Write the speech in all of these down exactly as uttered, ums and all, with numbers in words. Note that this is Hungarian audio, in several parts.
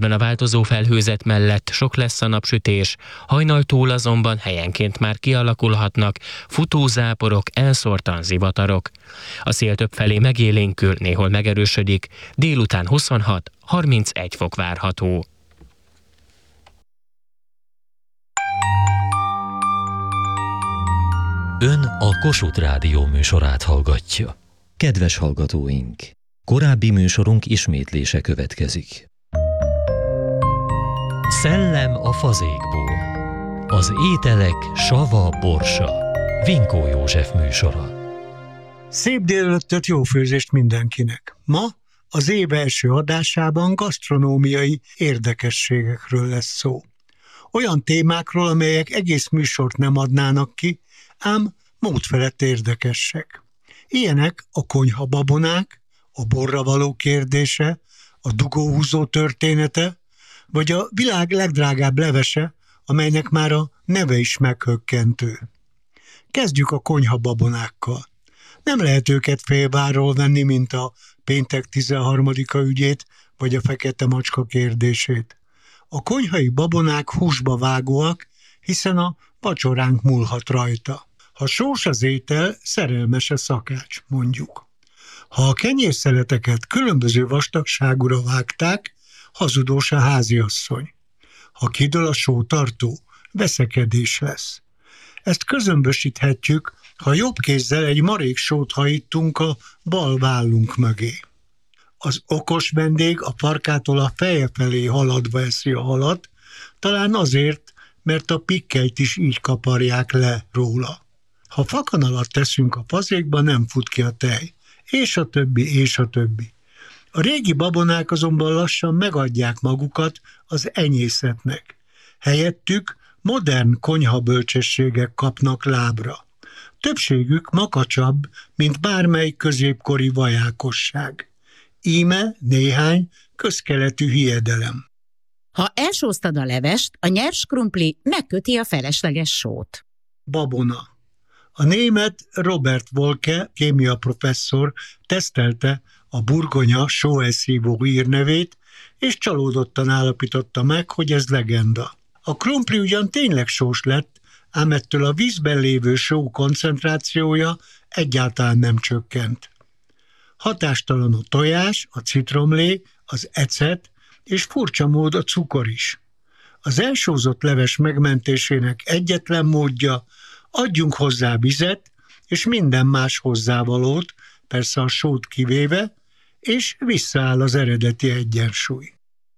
Napközben a változó felhőzet mellett sok lesz a napsütés, hajnaltól azonban helyenként már kialakulhatnak futózáporok, elszórtan zivatarok. A szél többfelé megélénkül, néhol megerősödik, délután huszonhat-harmincegy fok várható. Ön a Kossuth Rádió műsorát hallgatja. Kedves hallgatóink! Korábbi műsorunk ismétlése következik. Szellem a fazékból. Az ételek sava, borsa. Vinkó József műsora. Szép délelőttöt, jó főzést mindenkinek! Ma az év első adásában gasztronómiai érdekességekről lesz szó. Olyan témákról, amelyek egész műsort nem adnának ki, ám módfelett érdekesek. Ilyenek a konyhababonák, a borra való kérdése, a dugóhúzó története, vagy a világ legdrágább levese, amelynek már a neve is meghökkentő. Kezdjük a konyhababonákkal. Nem lehet őket félváról venni, mint a péntek tizenharmadika ügyét, vagy a fekete macska kérdését. A konyhai babonák húsba vágóak, hiszen a vacsoránk múlhat rajta. Ha sós az étel, szerelmes a szakács, mondjuk. Ha a kenyérszeleteket különböző vastagságúra vágták, hazudós a háziasszony. Ha kidől a sótartó, veszekedés lesz. Ezt közömbösíthetjük, ha jobb kézzel egy marék sót hajítunk a bal vállunk mögé. Az okos vendég a farkától a feje felé haladva eszi a halat, talán azért, mert a pikkelyt is így kaparják le róla. Ha fakanalat teszünk a fazékba, nem fut ki a tej. És a többi, és a többi. A régi babonák azonban lassan megadják magukat az enyészetnek. Helyettük modern konyhabölcsességek kapnak lábra. Többségük makacsabb, mint bármely középkori vajákosság. Íme néhány közkeletű hiedelem. Ha elsóztad a levest, a nyers krumpli megköti a felesleges sót. Babona. A német Robert Wolke, kémia professzor tesztelte a burgonya sóelszívó hírnevét, és csalódottan állapította meg, hogy ez legenda. A krumpli ugyan tényleg sós lett, ám ettől a vízben lévő só koncentrációja egyáltalán nem csökkent. Hatástalan a tojás, a citromlé, az ecet, és furcsa mód a cukor is. Az elsózott leves megmentésének egyetlen módja, adjunk hozzá vizet, és minden más hozzávalót, persze a sót kivéve, és visszaáll az eredeti egyensúly.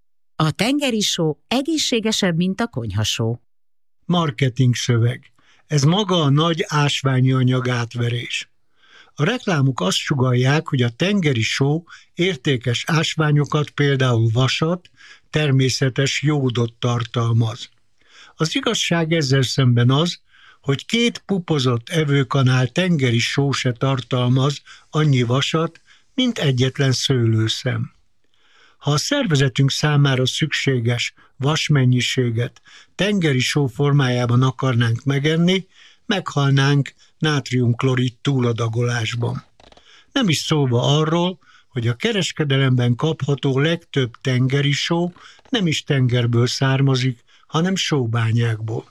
A tengeri só egészségesebb, mint a konyhasó. Marketing szöveg. Ez maga a nagy ásványi anyag átverés. A reklámok azt sugallják, hogy a tengeri só értékes ásványokat, például vasat, természetes jódot tartalmaz. Az igazság ezzel szemben az, hogy két pupozott evőkanál tengeri só se tartalmaz annyi vasat, mint egyetlen szőlőszem. Ha a szervezetünk számára szükséges vasmennyiséget tengeri só formájában akarnánk megenni, meghalnánk nátriumklorid túladagolásban. Nem is szólva arról, hogy a kereskedelemben kapható legtöbb tengeri só nem is tengerből származik, hanem sóbányákból.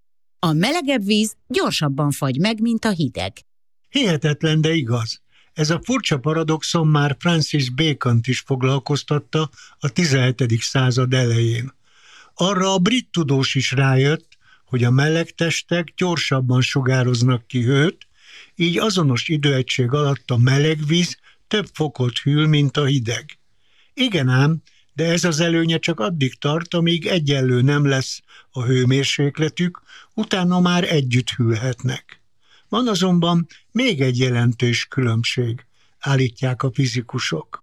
A melegebb víz gyorsabban fagy meg, mint a hideg. Hihetetlen, de igaz. Ez a furcsa paradoxon már Francis Bacont is foglalkoztatta a tizenhetedik század elején. Arra a brit tudós is rájött, hogy a meleg testek gyorsabban sugároznak ki hőt, így azonos időegység alatt a meleg víz több fokot hűl, mint a hideg. Igen ám, de ez az előnye csak addig tart, amíg egyenlő nem lesz a hőmérsékletük, utána már együtt hűlhetnek. Van azonban még egy jelentős különbség, állítják a fizikusok.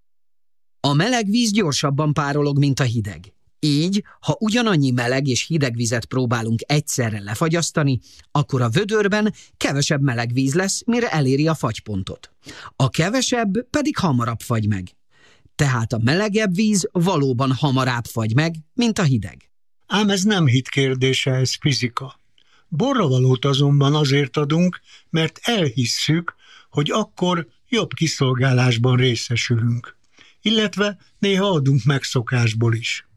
A meleg víz gyorsabban párolog, mint a hideg. Így, ha ugyanannyi meleg és hideg vizet próbálunk egyszerre lefagyasztani, akkor a vödörben kevesebb meleg víz lesz, mire eléri a fagypontot. A kevesebb pedig hamarabb fagy meg. Tehát a melegebb víz valóban hamarabb fagy meg, mint a hideg. Ám ez nem hit kérdése, ez fizika. Borravalót azonban azért adunk, mert elhisszük, hogy akkor jobb kiszolgálásban részesülünk. Illetve néha adunk megszokásból is.